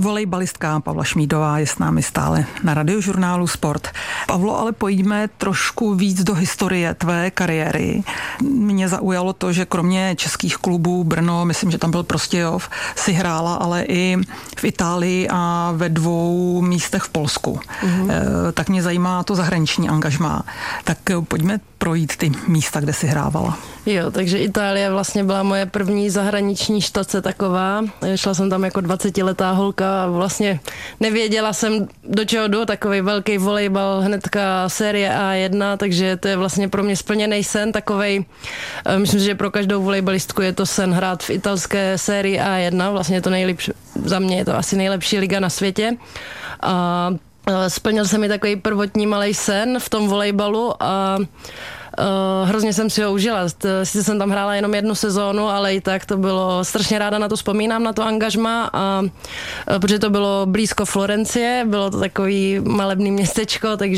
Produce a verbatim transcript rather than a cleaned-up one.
Volejbalistka Pavla Šmídová je s námi stále na Radiožurnálu Sport. Pavlo, ale pojďme trošku víc do historie tvé kariéry. Mě zaujalo to, že kromě českých klubů Brno, myslím, že tam byl Prostějov, si hrála ale i v Itálii a ve dvou místech v Polsku. Mm-hmm. E, tak mě zajímá to zahraniční angažmá. Tak pojďme projít ty místa, kde si hrávala. Jo, takže Itálie vlastně byla moje první zahraniční štace taková. Šla jsem tam jako dvacetiletá holka a vlastně nevěděla jsem, do čeho jdu, takový velký volejbal, hnedka série A jedna, takže to je vlastně pro mě splněný sen, takovej, myslím si, že pro každou volejbalistku je to sen hrát v italské sérii A jedna, vlastně je to nejlepší, za mě je to asi nejlepší liga na světě. A splnil se mi takový prvotní malej sen v tom volejbalu a Uh, hrozně jsem si ho užila. Sice jsem tam hrála jenom jednu sezónu, ale i tak to bylo, strašně ráda na to vzpomínám, na to angažmá, a, uh, protože to bylo blízko Florencie, bylo to takový malebný městečko, takže